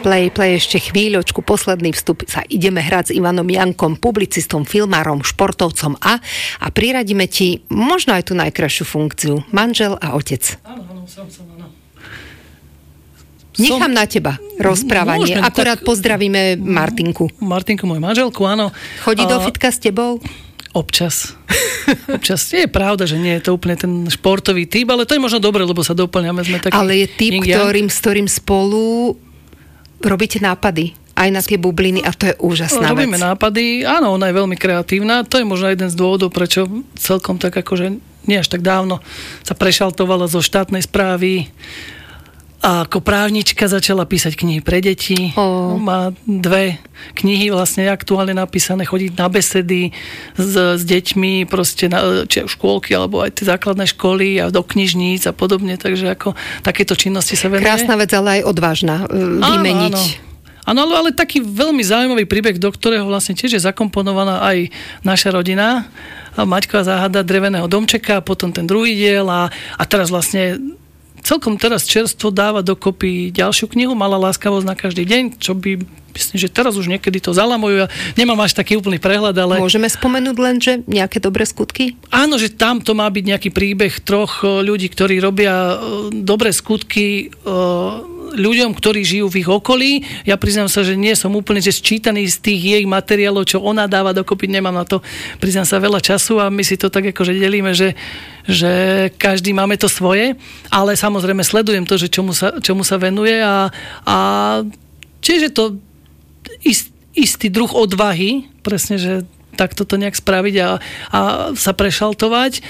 Play ešte chvíľočku, posledný vstup sa ideme hrať s Ivanom Jankom, publicistom, filmárom, športovcom a priradíme ti možno aj tú najkrajšiu funkciu, manžel a otec. Áno, som, áno. Nechám na teba rozprávanie. Môžeme, akurát pozdravíme Martinku. Martinku, moju manželku, áno. Chodí do fitka s tebou? Občas. Je pravda, že nie je to úplne ten športový typ, ale to je možno dobre, lebo sa doplňame. Sme takí, ale je typ, s ktorým spolu robíte nápady aj na tie bubliny a to je úžasná vec. Robíme nápady, áno, ona je veľmi kreatívna. To je možno jeden z dôvodov, prečo celkom tak akože nie až tak dávno sa prešaltovala zo štátnej správy a ako právnička začala písať knihy pre deti. Má 2 knihy vlastne aktuálne napísané, chodiť na besedy s deťmi, proste či škôlky, alebo aj tie základné školy a do knižníc a podobne, takže ako takéto činnosti sa venuje. Krásna vec, ale aj odvážna vymeniť. Áno, ale taký veľmi zaujímavý príbeh, do ktorého vlastne tiež je zakomponovaná aj naša rodina. Maťková záhada dreveného domčeka, potom ten druhý diel a teraz vlastne celkom teraz čerstvo dáva dokopy ďalšiu knihu, Malá láskavosť na každý deň, čo by, myslím, že teraz už niekedy to zalamujú. Ja nemám až taký úplný prehľad, ale... Môžeme spomenúť len, že nejaké dobré skutky? Áno, že tam to má byť nejaký príbeh 3 ľudí, ktorí robia dobré skutky ľuďom, ktorí žijú v ich okolí. Ja priznám sa, že nie som úplne sčítaný z tých jej materiálov, čo ona dáva dokopy, nemám na to, priznám sa, veľa času a my si to tak akože delíme, že každý máme to svoje, ale samozrejme sledujem to, že čomu sa venuje a čiže to istý druh odvahy, presne, že takto to nejak spraviť a sa prešaltovať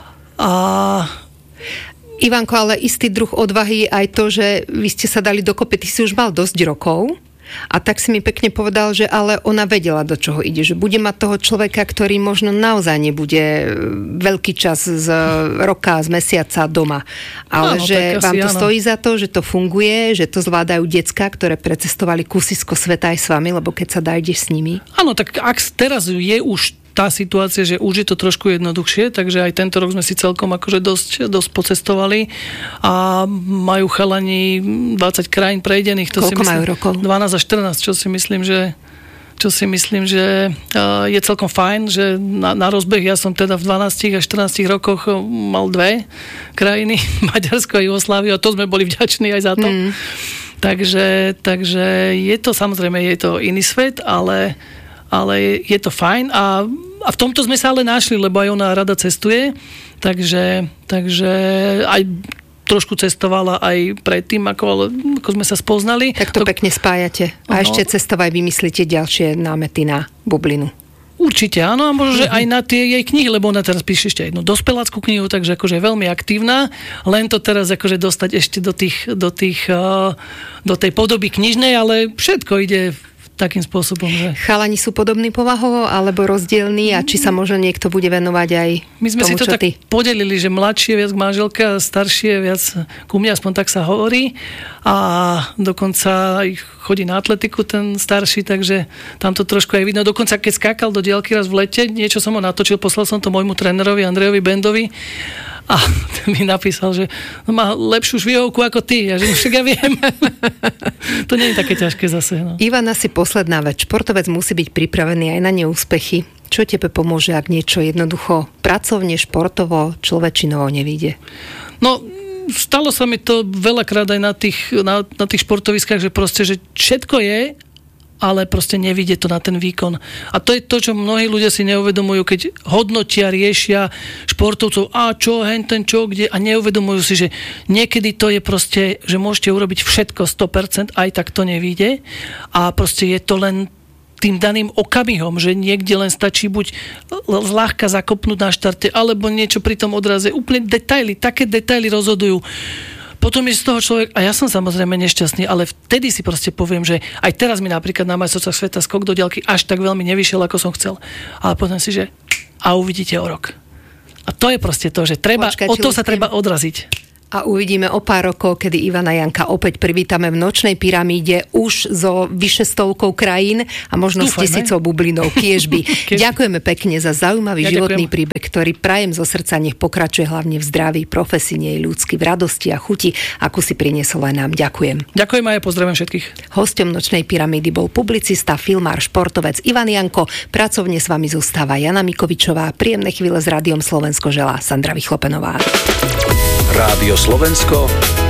Ivanko, ale istý druh odvahy je aj to, že vy ste sa dali dokopy, ty si už mal dosť rokov a tak si mi pekne povedal, že ale ona vedela, do čoho ide, že bude mať toho človeka, ktorý možno naozaj nebude veľký čas z roka, z mesiaca doma. Ale áno, že vám to áno. stojí za to, že to funguje, že to zvládajú decká, ktoré precestovali kusisko sveta aj s vami, lebo keď sa ideš s nimi. Áno, tak ak teraz je už tá situácia, že už je to trošku jednoduchšie, takže aj tento rok sme si celkom akože dosť pocestovali a majú chalani 20 krajín prejdených. Koľko majú rokov? 12 a 14, čo si myslím, že je celkom fajn, že na rozbeh ja som teda v 12 a 14 rokoch mal 2 krajiny, Maďarsko a Jugosláviu a to sme boli vďační aj za to. Takže je to samozrejme, je to iný svet, ale je to fajn a v tomto sme sa ale našli, lebo aj ona rada cestuje, takže aj trošku cestovala aj predtým, ako sme sa spoznali. Tak to pekne spájate. A ešte cestovať vymyslíte ďalšie námety na bublinu. Určite áno, a možno, že aj na tie jej knihy, lebo ona teraz píše ešte jednu dospeláckú knihu, takže akože je veľmi aktívna, len to teraz akože dostať ešte do tej podoby knižnej, ale všetko ide takým spôsobom, že... Chalani sú podobný povahou, alebo rozdielní a či sa možno niekto bude venovať aj my sme tomu, si to tak podelili, že mladšie viac k manželke a staršie viac ku mne, aspoň tak sa hovorí a dokonca chodí na atletiku ten starší, takže tam to trošku aj vidno. Dokonca keď skákal do diaľky raz v lete, niečo som ho natočil, poslal som to môjmu trénerovi Andrejovi Bendovi a mi napísal, že má lepšiu švihovku ako ty. Ja že však ja viem. To nie je také ťažké zase. No. Ivan, asi posledná vec. Športovec musí byť pripravený aj na neúspechy. Čo tebe pomôže, ak niečo jednoducho pracovne, športovo, človečinovo nevyjde? No, stalo sa mi to veľakrát aj na tých športoviskách, že proste, že všetko je, ale proste nevidie to na ten výkon. A to je to, čo mnohí ľudia si neuvedomujú, keď hodnotia, riešia športovcov, kde, a neuvedomujú si, že niekedy to je proste, že môžete urobiť všetko 100%, aj tak to nevyjde. A proste je to len tým daným okamihom, že niekde len stačí buď zľahka zakopnúť na štarte, alebo niečo pri tom odraze. Úplne také detaily rozhodujú. Potom je z toho človek, a ja som samozrejme nešťastný, ale vtedy si proste poviem, že aj teraz mi napríklad na majstrovstvách sveta skok do diaľky až tak veľmi nevyšiel, ako som chcel. Ale potom si, že a uvidíte o rok. A to je proste to, že treba, o to sa treba odraziť. A uvidíme o pár rokov, kedy Ivana Janka opäť privítame v Nočnej pyramíde už zo vyše 100 krajín a možno s 1000 bublinov kiežby. Ďakujeme pekne za zaujímavý životný príbeh, ktorý prajem zo srdca nech pokračuje hlavne v zdraví, profesii, ľudský, v radosti a chuti, akú si priniesol aj nám. Ďakujem. Ďakujem a ja pozdravím všetkých. Hosťom Nočnej pyramídy bol publicista, filmár, športovec Ivan Janko. Pracovne s vami zostáva Jana Mikovičová. Príjemné chvíle s Rádiom Slovensko želá Sandra Vychlopenová. Rádio Slovensko,